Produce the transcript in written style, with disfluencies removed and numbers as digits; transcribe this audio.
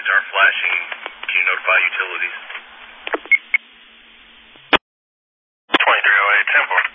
lights aren't flashing, can you notify utilities? 2308 Temple.